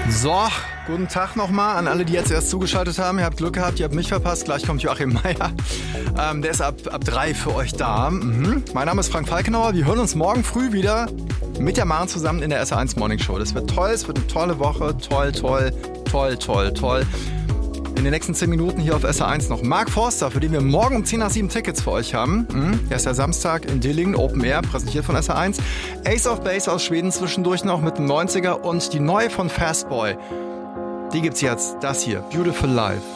So, guten Tag nochmal an alle, die jetzt erst zugeschaltet haben. Ihr habt Glück gehabt, ihr habt mich verpasst. Gleich kommt Joachim Meier. Der ist ab 3 für euch da. Mein Name ist Frank Falkenauer. Wir hören uns morgen früh wieder mit der Maren zusammen in der SR1 Morning Show. Das wird toll, es wird eine tolle Woche. Toll. In den nächsten 10 Minuten hier auf SR1 noch Mark Forster, für den wir morgen um 10 nach 7 Tickets für euch haben. Der ist ja Samstag in Dillingen, Open Air, präsentiert von SR1. Ace of Base aus Schweden zwischendurch noch mit dem 90er und die neue von Fastboy. Die gibt's jetzt, das hier, Beautiful Life.